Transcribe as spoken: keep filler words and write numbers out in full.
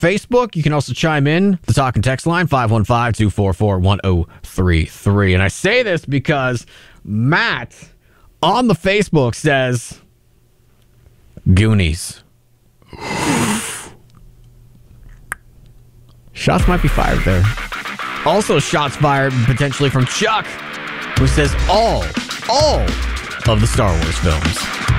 Facebook, you can also chime in. The talk and text line, five one five, two four four, one zero three three. And I say this because Matt on the Facebook says, Goonies. Shots might be fired there. Also shots fired potentially from Chuck, who says all, all of the Star Wars films.